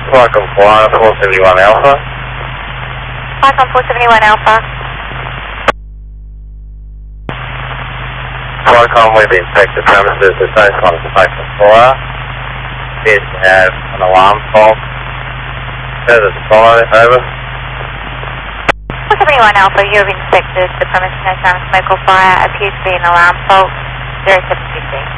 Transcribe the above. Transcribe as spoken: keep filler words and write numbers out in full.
Welcome Flyer four seventy-one Alpha. Welcome four seventy-one Alpha. Welcome, we've inspected premises with no signs of smoke fire. Appears to have an alarm fault. Further to follow, over. four seventy-one Alpha, you have inspected the premises, no sign of smoke or fire. Appears to be an alarm fault. zero seven fifteen.